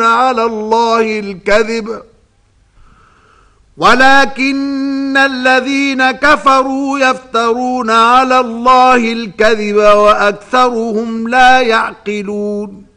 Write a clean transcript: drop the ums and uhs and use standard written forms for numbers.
على الله الكذب ولكن الذين كفروا يفترون على الله الكذب وأكثرهم لا يعقلون